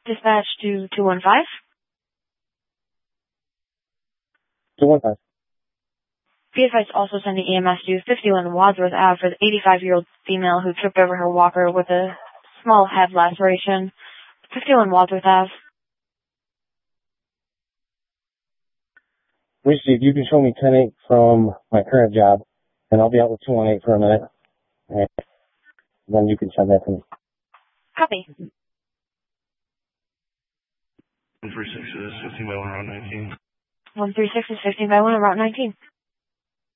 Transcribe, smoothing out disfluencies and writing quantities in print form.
Dispatch to 215. 215. Be advised also sending EMS to 51 Wadsworth Ave for the 85-year-old female who tripped over her walker with a small head laceration. 51 Wadsworth Ave. Received. You can show me 10-8 from my current job, and I'll be out with 218 for a minute. And then you can send that to me. Copy. 136 is 15 by 1 around 19. 136 is 15 by 1 on Route 19.